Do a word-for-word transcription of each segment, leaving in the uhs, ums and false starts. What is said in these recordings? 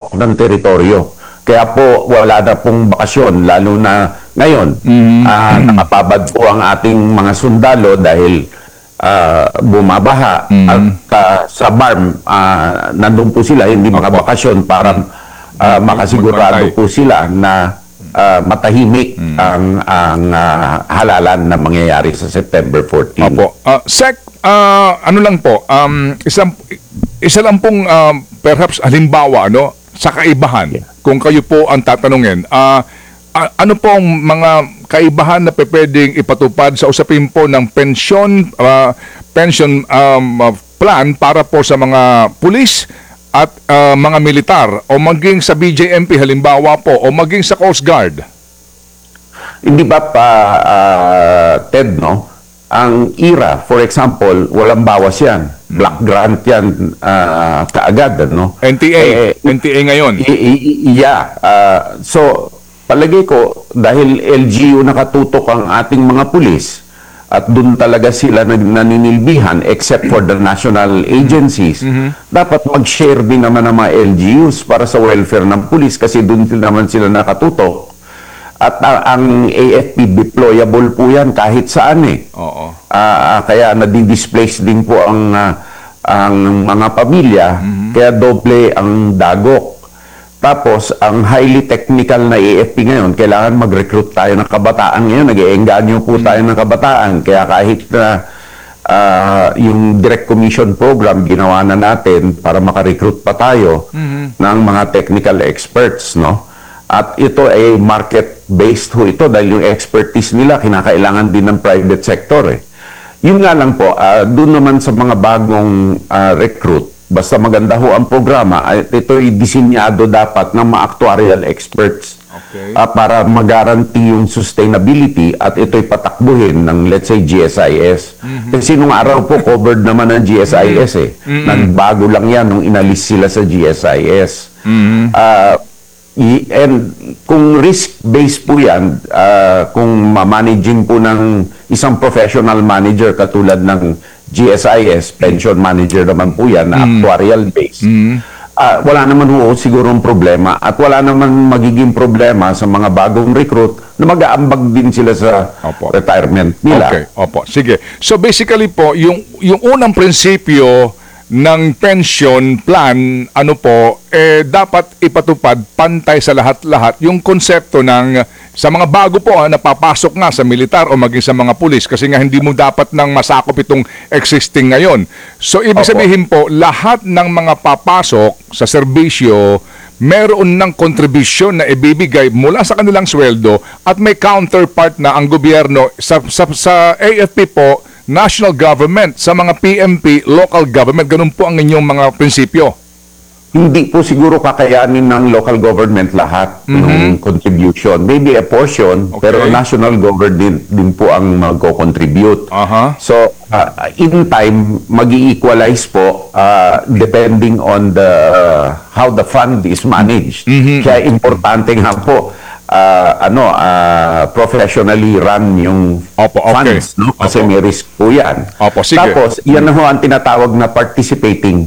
pasok ng teritoryo. Kaya po wala na pong bakasyon, lalo na ngayon. Mm-hmm. Uh, nakapabad po ang ating mga sundalo dahil uh, bumabaha. Mm-hmm. At uh, sa barm, uh, nandun po sila, hindi makabakasyon para uh, makasigurado po sila na uh, matahimik mm-hmm. ang, ang uh, halalan na mangyayari sa September fourteenth. Opo. Uh, Sec, uh, ano lang po, um, isang, isa lang pong uh, perhaps halimbawa, no, sa kaibahan, yeah. kung kayo po ang tatanungin, uh, uh, ano po ang mga kaibahan na pwedeng ipatupad sa usapin po ng pension, uh, pension um, uh, plan para po sa mga pulis at uh, mga militar o maging sa B J M P halimbawa po o maging sa Coast Guard? Hindi ba pa, uh, Ted, no? Ang I R A, for example, walang bawas yan. Black grant yan uh, kaagad, no? N T A, eh, N T A ngayon. Yeah. Uh, so, palagay ko, dahil L G U nakatutok ang ating mga pulis, at doon talaga sila naninilbihan, except for the national agencies, mm-hmm. dapat mag-share din naman ng mga L G Us para sa welfare ng pulis kasi doon naman sila nakatutok. At uh, ang A F P deployable po yan kahit saan eh. Oo. Uh, kaya nadi-displace din po ang uh, ang mga pamilya, mm-hmm. kaya doble ang dagok. Tapos, ang highly technical na A F P ngayon, kailangan mag-recruit tayo ng kabataan ngayon. Nag-i-engganyo po mm-hmm. tayo ng kabataan. Kaya kahit na uh, yung direct commission program, ginawa na natin para makarecruit pa tayo mm-hmm. ng mga technical experts, no? At ito ay market-based ho ito dahil yung expertise nila kinakailangan din ng private sector eh. Yun nga lang po, uh, doon naman sa mga bagong uh, recruit, basta maganda ho ang programa, at ito ay disinyado dapat ng mga actuarial experts okay. uh, para mag-guarantee yung sustainability at ito'y patakbuhin ng let's say G S I S. Mm-hmm. Kasi nung araw po covered naman ng G S I S eh. Mm-hmm. Nagbago lang yan nung inalis sila sa G S I S. Mm-hmm. Uh, And kung risk-based po yan, uh, kung ma-managing po ng isang professional manager katulad ng G S I S, pension manager naman po yan, na actuarial-based, mm. uh, wala naman ho sigurong problema at wala naman magiging problema sa mga bagong recruit na mag-aambag din sila sa Opo. retirement nila. Okay, Opo. Sige. So basically po, yung, yung unang prinsipyo ng pension plan, ano po, eh, dapat ipatupad pantay sa lahat-lahat yung konsepto ng sa mga bago po ha, napapasok nga sa militar o maging sa mga pulis kasi nga hindi mo dapat nang masakop itong existing ngayon. So, ibig Opo. sabihin po, lahat ng mga papasok sa serbisyo, meron ng kontribusyon na ibibigay mula sa kanilang sweldo at may counterpart na ang gobyerno sa, sa, sa A F P po, national government, sa mga P M P, local government. Ganun po ang inyong mga prinsipyo. Hindi po siguro kakayanin ng local government lahat mm-hmm. ng contribution. Maybe a portion, okay. pero national government din, din po ang magko-contribute. Uh-huh. So, uh, in time, mag-i-equalize po uh, depending on the uh, how the fund is managed. Mm-hmm. Kaya importante nga po, Uh, ano, uh, professionally run yung Opo, okay. funds, no? Kasi Opo. may risk po yan. Opo, sige. Tapos, yan na ho ang tinatawag na participating.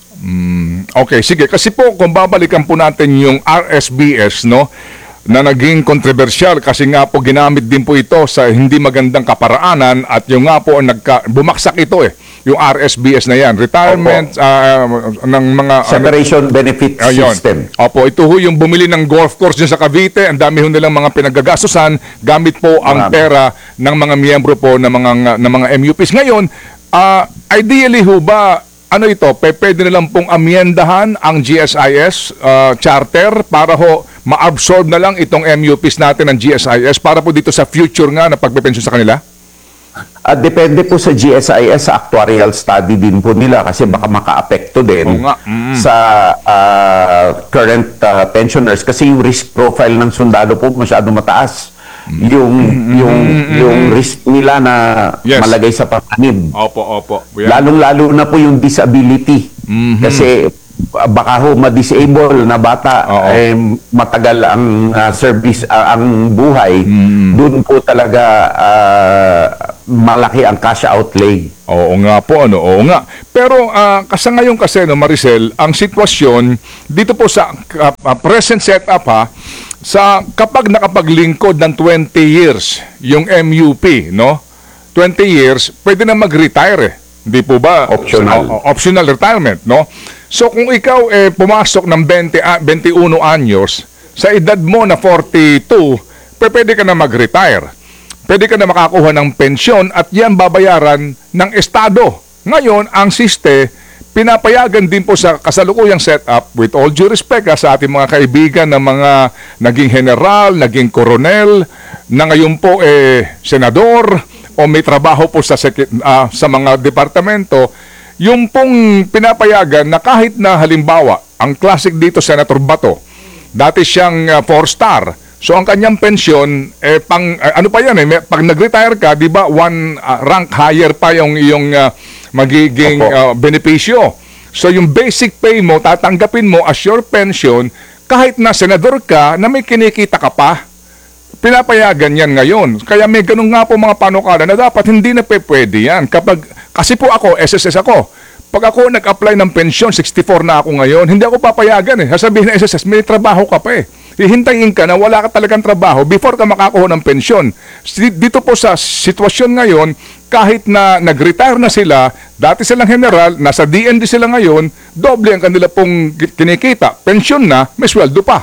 Mm, okay, sige. Kasi po, kung babalikan po natin yung R S B S, no, na naging kontrobersyal kasi nga po ginamit din po ito sa hindi magandang kaparaanan at yung nga po nagka, bumaksak ito eh. Yung R S B S na yan, retirement uh, ng mga separation uh, benefit ayun. system. Opo, ito ho yung bumili ng golf course dyan sa Cavite, ang dami ho nilang mga pinagagastusan gamit po ang Marami. pera ng mga miyembro po ng mga ng mga M U Ps. Ngayon, uh, ideally ho ba ano ito, pwede nilang pong amyendahan ang G S I S uh, charter para ho ma-absorb na lang itong M U Ps natin ng G S I S para po dito sa future nga na pagpe-pension sa kanila? Uh, depende po sa G S I S, sa actuarial study din po nila kasi baka maka-apekto din mm-hmm. sa uh, current uh, pensioners kasi yung risk profile ng sundalo po masyado mataas. Mm-hmm. Yung mm-hmm. yung yung risk nila na yes. malagay sa panganib. Opo, opo. Yeah. Lalong-lalo na po yung disability. Mm-hmm. Kasi baka ho ma-disable na bata, Oo. eh, matagal ang ah, service, ah, ang buhay, doon po talaga ah, malaki ang cash outlay. Oo nga po, ano, oo nga. Pero ah, kasi ngayon kasi, no, Maricel, ang sitwasyon dito po sa ah, ah, present setup ha, sa kapag nakapaglingkod ng twenty years yung M U P, no? twenty years, pwede na mag-retire eh. Hindi po ba? Optional. O- o- optional retirement, no? So kung ikaw eh pumasok ng twenty, ah, twenty-one anyos, sa edad mo na forty-two, pe- pwede ka na mag-retire. Pwede ka na makakuha ng pensyon at yan babayaran ng Estado. Ngayon, ang siste, pinapayagan din po sa kasalukuyang setup, with all due respect ha, sa ating mga kaibigan na mga naging general, naging koronel, na ngayon po eh senador o may trabaho po sa, sek- ah, sa mga departamento, yung pong pinapayagan na kahit na halimbawa, ang classic dito Senator Bato, dati siyang uh, four-star. So ang kanyang pensyon, eh, pang, eh, ano pa yan eh, may- pag nag-retire ka, di ba, one uh, rank higher pa yung iyong uh, magiging Opo. uh, benepisyo. So yung basic pay mo, tatanggapin mo as your pension, kahit na senador ka, na may kinikita ka pa, pinapayagan yan ngayon. Kaya may ganun nga po mga panukala na dapat hindi na pe pwede yan. Kapag, kasi po ako, S S S ako. Pag ako nag-apply ng pensyon, sixty-four na ako ngayon, hindi ako papayagan eh. Sasabihin ng S S S, may trabaho ka pa eh. Hihintayin ka na wala ka talagang trabaho before ka makakuha ng pensyon. Si- Dito po sa sitwasyon ngayon, kahit na nag-retire na sila, dati silang general, nasa D N D sila ngayon, doble ang kanila pong ki- kinikita. Pensyon na, may sweldo pa.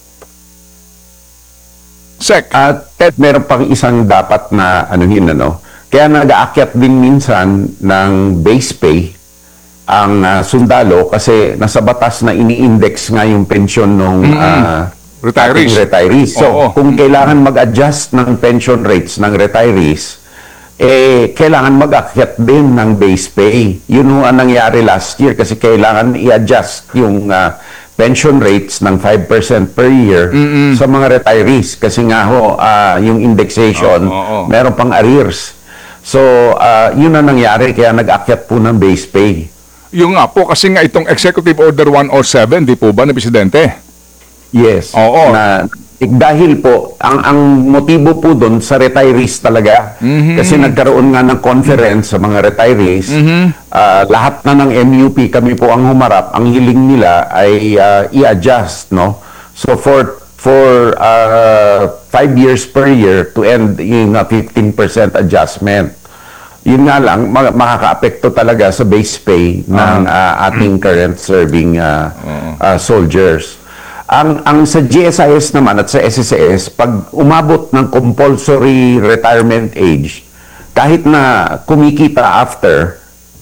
Sek. At Ted, meron pang isang dapat na anuhin, ano? Kaya nag-aakyat din minsan ng base pay ang ah, sundalo kasi nasa batas na ini-index nga yung pensyon ng Retirees. retirees. So, Oo. kung kailangan mag-adjust ng pension rates ng retirees, eh, kailangan mag-akyat din ng base pay. Yun ho ang nangyari last year kasi kailangan i-adjust yung ah, pension rates ng five percent per year sa mga retirees kasi nga ho, ah, yung indexation, Oo, oo. meron pang arrears. So, ah, yun ang nangyari kaya nag-akyat po ng base pay. Yung nga po, kasi nga itong Executive Order one oh seven, di po ba, na Presidente? Yes. Oo. Na, eh, dahil po, ang, ang motibo po doon sa retirees talaga, kasi nagkaroon nga ng conference sa mga retirees, ah, lahat na ng M U P, kami po ang humarap, ang hiling nila ay ah, i-adjust, no? So for for ah, five years per year to end in a fifteen percent adjustment. Yun nga lang, ma- makaka-apekto talaga sa base pay ng ah, ating current serving ah, ah, soldiers. Ang ang sa G S I S naman at sa S S S, pag umabot ng compulsory retirement age, kahit na kumikita after,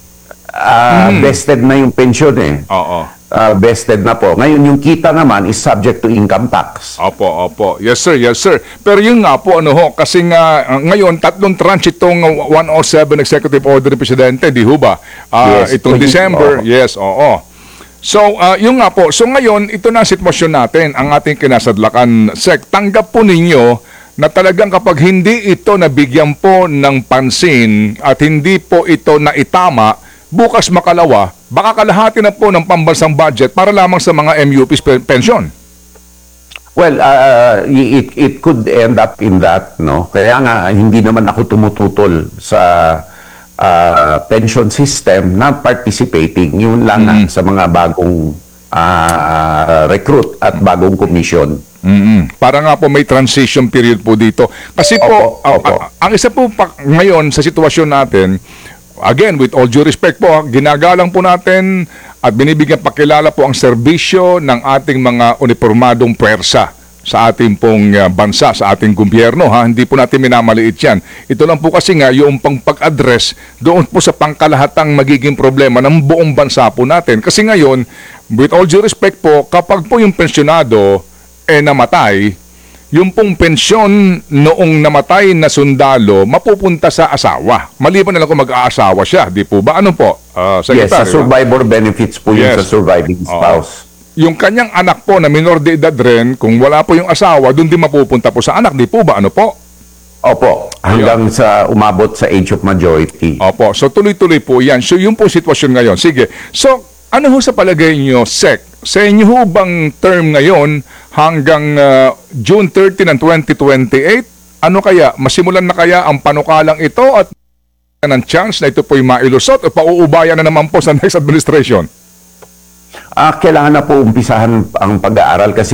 ah, vested na yung pension eh. Oo. Ah, vested na po. Ngayon, yung kita naman is subject to income tax. Opo, opo. Yes, sir, yes, sir. Pero yun nga po, ano ho, kasi nga, uh, ngayon, tatlong tranche itong uh, one oh seven Executive Order ng Presidente, di ho ba? Ah, Yes, itong pwede- December, oo. yes, oo. So, uh, yun nga po. So, ngayon, ito na ang sitwasyon natin, ang ating kinasadlakan. Sek, tanggap po ninyo na talagang kapag hindi ito nabigyan po ng pansin at hindi po ito naitama, bukas makalawa, baka kalahati na po ng pambansang budget para lamang sa mga M U P's pe- pension. Well, uh, it, it could end up in that, no? Kaya nga, hindi naman ako tumututol sa uh, pension system na participating. Yun lang nga sa mga bagong uh, recruit at bagong commission. mm Para nga po may transition period po dito. Kasi po, Opo, opo. a- a- ang isa po pa, ngayon sa sitwasyon natin, again, with all due respect po, ginagalang po natin at binibigyan pakilala po ang serbisyo ng ating mga uniformadong puwersa sa ating pong uh, bansa, sa ating gobyerno. Ha? Hindi po natin minamaliit yan. Ito lang po kasi nga yung pang pag-address doon po sa pangkalahatang magiging problema ng buong bansa po natin. Kasi ngayon, with all due respect po, kapag po yung pensyonado eh namatay, yung pong pensyon noong namatay na sundalo mapupunta sa asawa. Maliban na lang kung mag-aasawa siya, di po ba? Ano po, uh, Yes, sa Secretary? survivor benefits po yun Yes. sa surviving Oo. spouse. Yung kanyang anak po na minor de edad rin, kung wala po yung asawa, doon din mapupunta po sa anak, di po ba? Ano po? Opo, hanggang sa umabot sa age of majority. Opo, so tuloy-tuloy po yan. So yun po sitwasyon ngayon. Sige, so ano ho sa palagay niyo, Sec? Sa inyo ho bang term ngayon hanggang ah, June thirtieth ng twenty twenty-eight? Ano kaya? Masimulan na kaya ang panukalang ito at ng chance na ito po'y mailusot o pauubayan na naman po sa next administration? Ah, kailangan na po umpisahan ang pag-aaral kasi